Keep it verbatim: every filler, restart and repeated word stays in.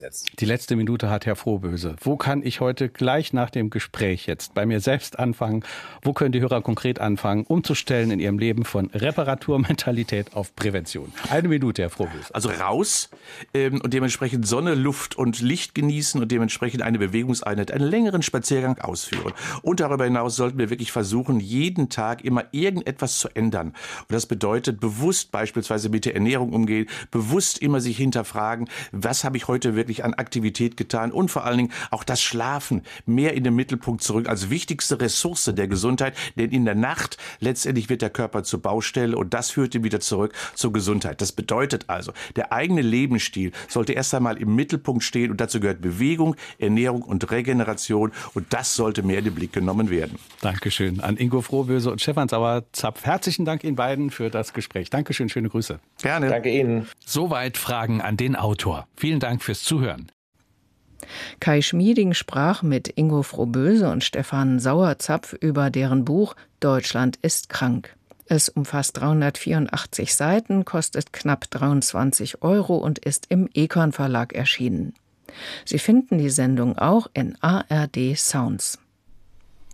Die letzte Minute hat Herr Frohböse. Wo kann ich heute gleich nach dem Gespräch jetzt bei mir selbst anfangen? Wo können die Hörer konkret anfangen, umzustellen in ihrem Leben von Reparaturmentalität auf Prävention? Eine Minute, Herr Frohböse. Also raus ähm, und dementsprechend Sonne, Luft und Licht genießen und dementsprechend eine Bewegungseinheit, einen längeren Spaziergang ausführen. Und darüber hinaus sollten wir wirklich versuchen, jeden Tag immer irgendetwas zu ändern. Und das bedeutet, bewusst beispielsweise mit der Ernährung umgehen, bewusst immer sich hinterfragen, was habe ich heute wirklich an Aktivität getan und vor allen Dingen auch das Schlafen mehr in den Mittelpunkt zurück als wichtigste Ressource der Gesundheit, denn in der Nacht letztendlich wird der Körper zur Baustelle und das führt ihn wieder zurück zur Gesundheit. Das bedeutet also, der eigene Lebensstil sollte erst einmal im Mittelpunkt stehen und dazu gehört Bewegung, Ernährung und Regeneration und das sollte mehr in den Blick genommen werden. Dankeschön an Ingo Frohböse und Stefan Sauer-Zapf. Herzlichen Dank Ihnen beiden für das Gespräch. Dankeschön, schöne Grüße. Gerne. Danke Ihnen. Soweit Fragen an den Autor. Vielen Dank fürs Zuhören. Kai Schmieding sprach mit Ingo Frohböse und Stefan Sauer-Zapf über deren Buch Deutschland ist krank. Es umfasst dreihundertvierundachtzig Seiten, kostet knapp dreiundzwanzig Euro und ist im Econ Verlag erschienen. Sie finden die Sendung auch in A R D Sounds.